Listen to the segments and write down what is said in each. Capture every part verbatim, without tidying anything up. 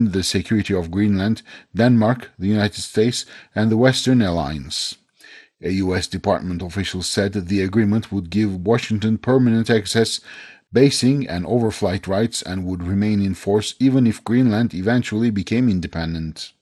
the security of Greenland, Denmark, the United States, and the Western Alliance. A U S Department official said that the agreement would give Washington permanent access, basing, and overflight rights and would remain in force even if Greenland eventually became independent.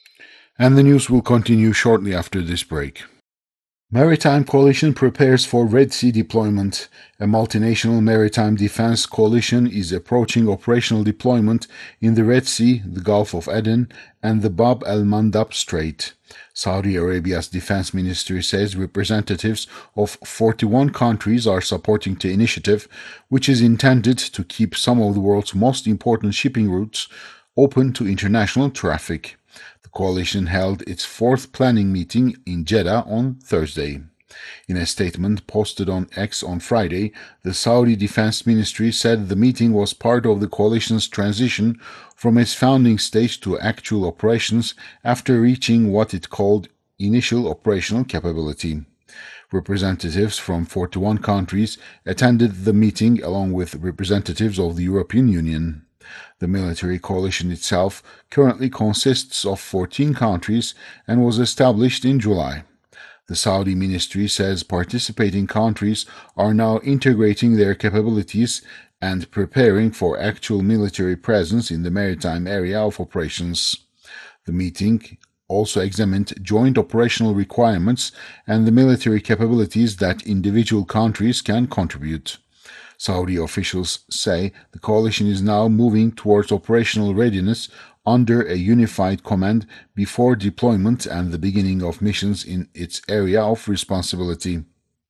And the news will continue shortly after this break. Maritime Coalition prepares for Red Sea deployment. A multinational maritime defense coalition is approaching operational deployment in the Red Sea, the Gulf of Aden, and the Bab el-Mandab Strait. Saudi Arabia's defense ministry says representatives of forty-one countries are supporting the initiative, which is intended to keep some of the world's most important shipping routes open to international traffic. The coalition held its fourth planning meeting in Jeddah on Thursday. In a statement posted on X on Friday, the Saudi Defense Ministry said the meeting was part of the coalition's transition from its founding stage to actual operations after reaching what it called initial operational capability. Representatives from forty-one countries attended the meeting along with representatives of the European Union. The military coalition itself currently consists of fourteen countries and was established in July. The Saudi ministry says participating countries are now integrating their capabilities and preparing for actual military presence in the maritime area of operations. The meeting also examined joint operational requirements and the military capabilities that individual countries can contribute. Saudi officials say the coalition is now moving towards operational readiness under a unified command before deployment and the beginning of missions in its area of responsibility.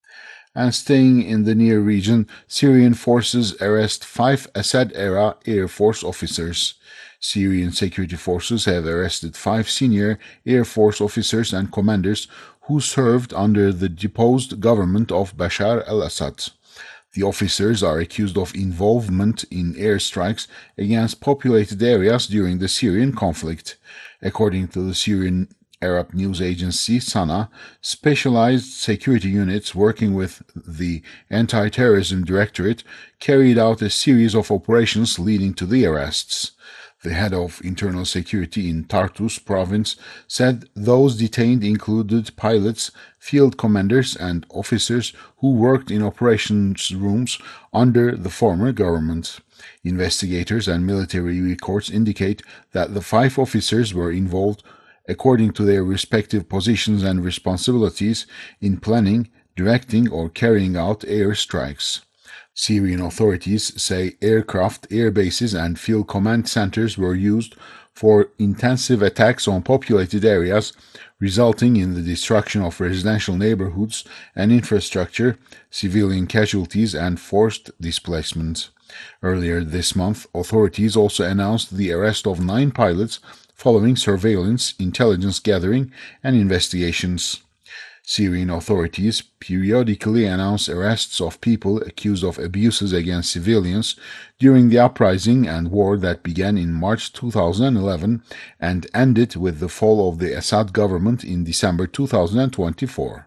And staying in the near region, Syrian forces arrest five Assad-era Air Force officers. Syrian security forces have arrested five senior Air Force officers and commanders who served under the deposed government of Bashar al-Assad. The officers are accused of involvement in airstrikes against populated areas during the Syrian conflict. According to the Syrian Arab news agency SANA, specialized security units working with the Anti-Terrorism Directorate carried out a series of operations leading to the arrests. The head of internal security in Tartus province said those detained included pilots, field commanders, and officers who worked in operations rooms under the former government. Investigators and military records indicate that the five officers were involved, according to their respective positions and responsibilities, in planning, directing, or carrying out air strikes. Syrian authorities say aircraft, air bases, and field command centers were used for intensive attacks on populated areas, resulting in the destruction of residential neighborhoods and infrastructure, civilian casualties, and forced displacement. Earlier this month, authorities also announced the arrest of nine pilots following surveillance, intelligence gathering, and investigations. Syrian authorities periodically announce arrests of people accused of abuses against civilians during the uprising and war that began in March two thousand eleven and ended with the fall of the Assad government in December two thousand twenty-four.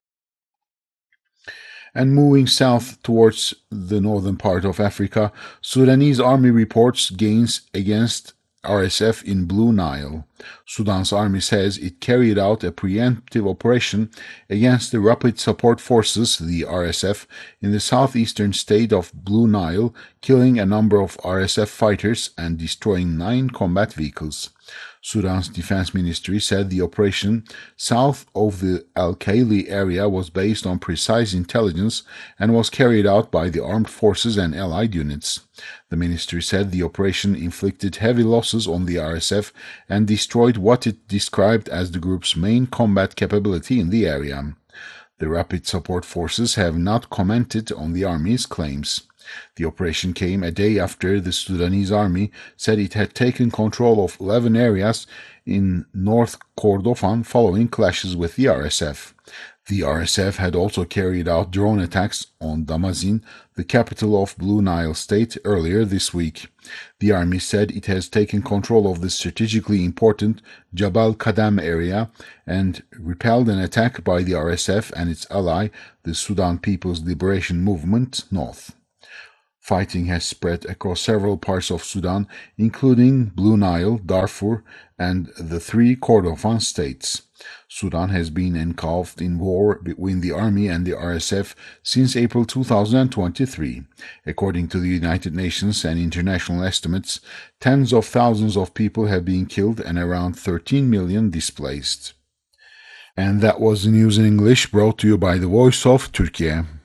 And moving south towards the northern part of Africa, Sudanese army reports gains against R S F in Blue Nile. Sudan's army says it carried out a preemptive operation against the Rapid Support Forces, the R S F, in the southeastern state of Blue Nile, killing a number of R S F fighters and destroying nine combat vehicles. Sudan's defense ministry said the operation south of the Al-Kaili area was based on precise intelligence and was carried out by the armed forces and allied units. The ministry said the operation inflicted heavy losses on the R S F and destroyed what it described as the group's main combat capability in the area. The Rapid Support Forces have not commented on the army's claims. The operation came a day after the Sudanese army said it had taken control of eleven areas in North Kordofan following clashes with the R S F. The R S F had also carried out drone attacks on Damazin, the capital of Blue Nile State, earlier this week. The army said it has taken control of the strategically important Jabal Qadam area and repelled an attack by the R S F and its ally, the Sudan People's Liberation Movement, North. Fighting has spread across several parts of Sudan, including Blue Nile, Darfur, and the three Kordofan states. Sudan has been engulfed in war between the army and the R S F since April two thousand twenty-three. According to the United Nations and international estimates, tens of thousands of people have been killed and around thirteen million displaced. And that was the news in English brought to you by the Voice of Turkey.